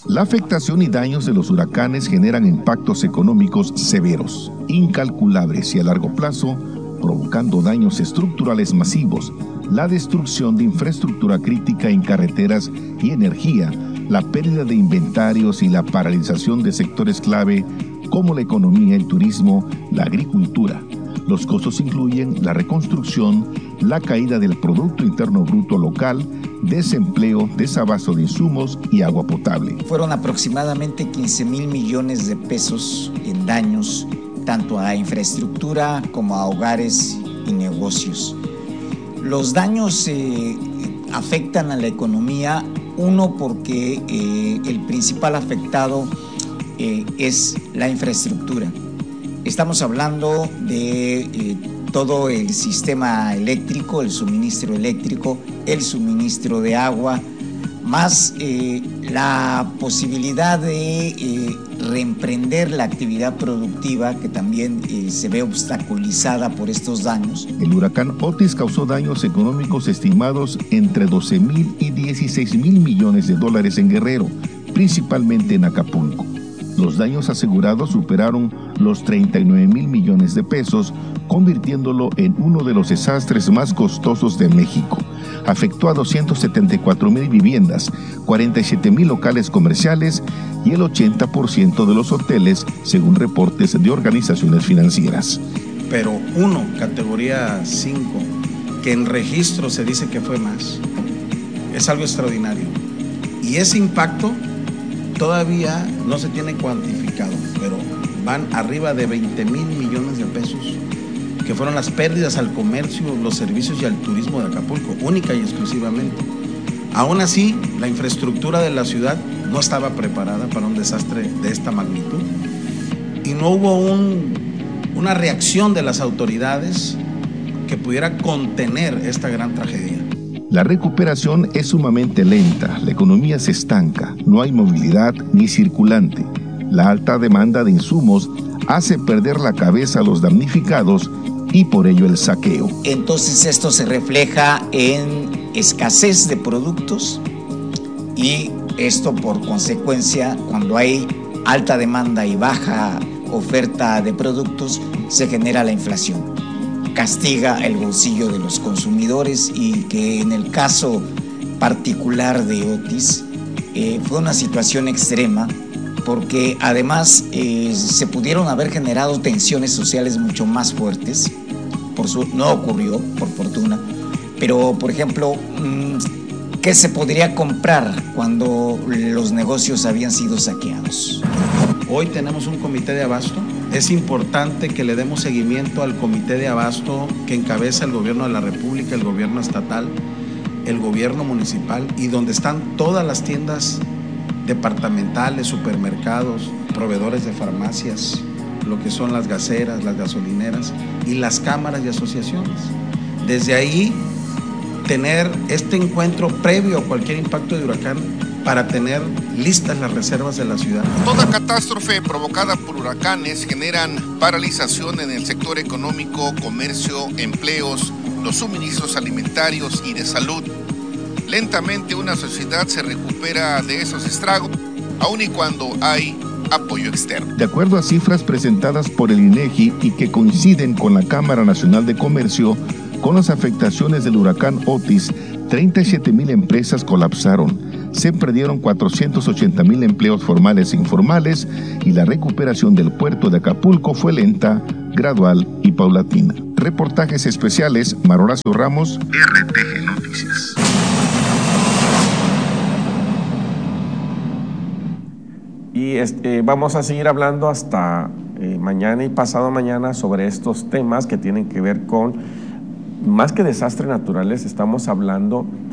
La afectación y daños de los huracanes generan impactos económicos severos, incalculables y a largo plazo, provocando daños estructurales masivos, la destrucción de infraestructura crítica en carreteras y energía, la pérdida de inventarios y la paralización de sectores clave como la economía, el turismo, la agricultura. Los costos incluyen la reconstrucción, la caída del Producto Interno Bruto local, desempleo, desabasto de insumos y agua potable. Fueron aproximadamente 15,000 millones de pesos en daños, tanto a infraestructura como a hogares y negocios. Los daños afectan a la economía, uno porque el principal afectado es la infraestructura. Estamos hablando de todo el sistema eléctrico, el suministro eléctrico, el suministro de agua, más la posibilidad de reemprender la actividad productiva que también se ve obstaculizada por estos daños. El huracán Otis causó daños económicos estimados entre 12,000 y 16,000 millones de dólares en Guerrero, principalmente en Acapulco. Los daños asegurados superaron los 39,000 millones de pesos, convirtiéndolo en uno de los desastres más costosos de México. Afectó a 274,000 viviendas, 47,000 locales comerciales y el 80% de los hoteles, según reportes de organizaciones financieras. Pero uno, categoría 5, que en registro se dice que fue más, es algo extraordinario. Y ese impacto todavía no se tiene cuantificado, pero van arriba de 20,000 millones de pesos, que fueron las pérdidas al comercio, los servicios y al turismo de Acapulco, única y exclusivamente. Aún así, la infraestructura de la ciudad no estaba preparada para un desastre de esta magnitud y no hubo una reacción de las autoridades que pudiera contener esta gran tragedia. La recuperación es sumamente lenta, la economía se estanca, no hay movilidad ni circulante. La alta demanda de insumos hace perder la cabeza a los damnificados y por ello el saqueo. Entonces esto se refleja en escasez de productos y esto por consecuencia, cuando hay alta demanda y baja oferta de productos, se genera la inflación. Castiga el bolsillo de los consumidores y que en el caso particular de Otis fue una situación extrema porque además se pudieron haber generado tensiones sociales mucho más fuertes. No ocurrió, por fortuna, pero por ejemplo, ¿qué se podría comprar cuando los negocios habían sido saqueados? Hoy tenemos un comité de abasto. Es importante que le demos seguimiento al comité de abasto que encabeza el gobierno de la República, el gobierno estatal, el gobierno municipal y donde están todas las tiendas departamentales, supermercados, proveedores de farmacias, lo que son las gaseras, las gasolineras y las cámaras y asociaciones. Desde ahí, tener este encuentro previo a cualquier impacto de huracán para tener listas las reservas de la ciudad. Toda catástrofe provocada por huracanes generan paralización en el sector económico, comercio, empleos, los suministros alimentarios y de salud. Lentamente una sociedad se recupera de esos estragos, aun y cuando hay apoyo externo. De acuerdo a cifras presentadas por el INEGI y que coinciden con la Cámara Nacional de Comercio, con las afectaciones del huracán Otis, 37,000 empresas colapsaron. Se perdieron 480,000 empleos formales e informales y la recuperación del puerto de Acapulco fue lenta, gradual y paulatina. Reportajes especiales, Mar Horacio Ramos, RTG Noticias. Y vamos a seguir hablando hasta mañana y pasado mañana sobre estos temas que tienen que ver con, más que desastres naturales, estamos hablando